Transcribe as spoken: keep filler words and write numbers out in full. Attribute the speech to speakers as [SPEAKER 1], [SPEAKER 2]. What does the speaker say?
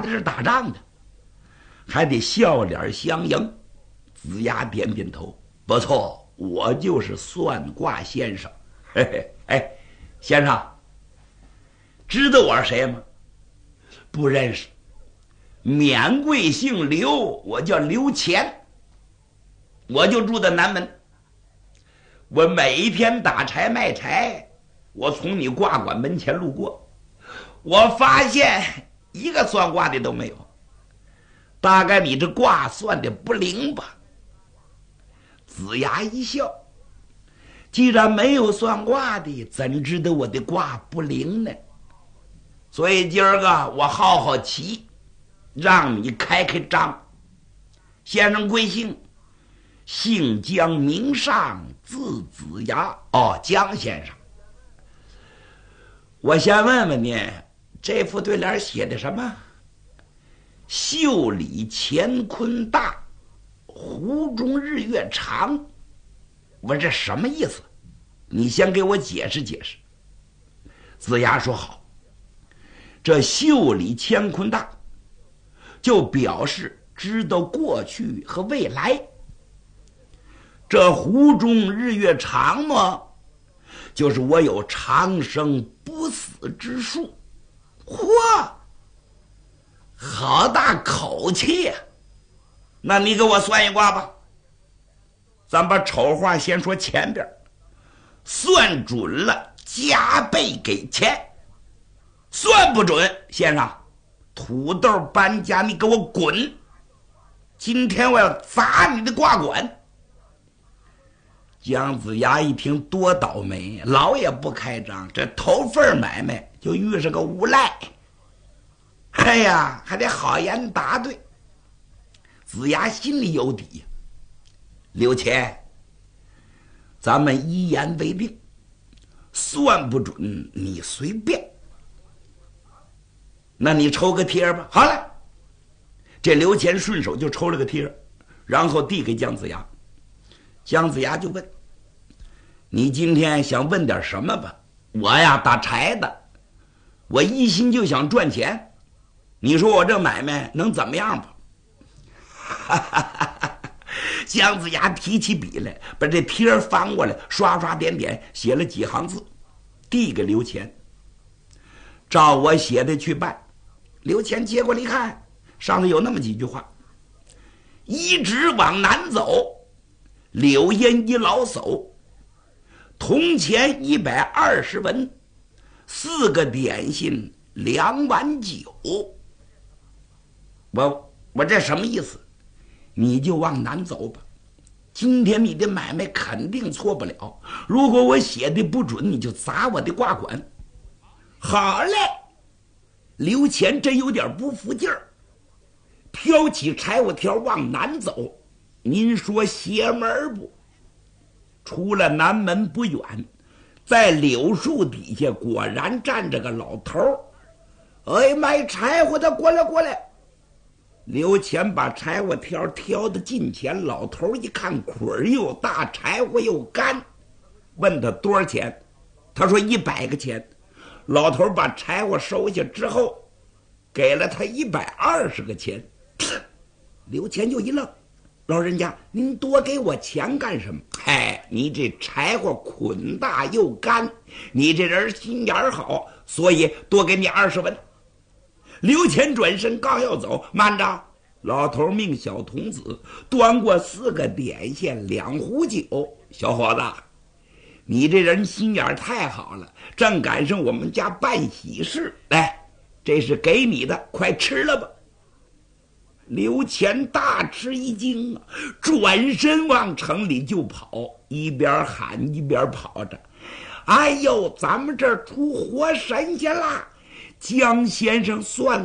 [SPEAKER 1] 在这打仗的，还得笑脸相迎。子牙点点头，不错，我就是算卦先生。嘿嘿，哎，先生，知道我是谁吗？不认识。免贵姓刘，我叫刘乾，我就住在南门。我每一天打柴卖柴，我从你卦馆门前路过，我发现一个算卦的都没有，大概你这卦算的不灵吧？子牙一笑，既然没有算卦的，怎知道我的卦不灵呢？所以今儿个我好好奇，让你开开张。先生贵姓？姓姜，名尚，字子牙。哦，姜先生。我先问问你，这副对联写的什么？袖里乾坤大，湖中日月长。我这什么意思？你先给我解释解释。子牙说好，这袖里乾坤大，就表示知道过去和未来。这湖中日月长嘛，就是我有长生不死之术。嚯，好大口气呀！那你给我算一卦吧。咱把丑话先说前边，算准了加倍给钱，算不准，先生，土豆搬家，你给我滚！今天我要砸你的卦馆。姜子牙一听，多倒霉，老也不开张，这头份买卖就遇上个无赖。哎呀，还得好言答对。子牙心里有底呀。刘乾，咱们一言为定，算不准你随便。那你抽个贴吧。好了，这刘乾顺手就抽了个贴，然后递给姜子牙。姜子牙就问，你今天想问点什么吧？我呀打柴的，我一心就想赚钱，你说我这买卖能怎么样吧？哈哈哈哈！姜子牙提起笔来，把这贴翻过来，刷刷点点写了几行字，递给刘乾。照我写的去办。刘乾接过来一看，上头有那么几句话：一直往南走，柳烟一老叟，铜钱一百二十文，四个点心，两碗酒。我我这什么意思？你就往南走吧，今天你的买卖肯定错不了。如果我写的不准，你就砸我的卦馆。好嘞，刘乾真有点不服劲儿，挑起柴火条往南走。您说邪门不？出了南门不远，在柳树底下果然站着个老头儿。哎，卖柴火的，过来过来！刘乾把柴火条挑到近前，老头一看捆儿又大，柴火又干，问他多少钱？他说一百个钱。老头把柴火收下之后，给了他一百二十个钱。刘乾就一愣，老人家，您多给我钱干什么？嗨，你这柴火捆大又干，你这人心眼好，所以多给你二十文。刘乾转身刚要走，慢着！老头命小童子端过四个点心，两壶酒。小伙子，你这人心眼太好了，正赶上我们家办喜事，来，这是给你的，快吃了吧。刘乾大吃一惊啊，转身往城里就跑，一边喊一边跑着。哎呦，咱们这儿出活神仙啦！姜先生算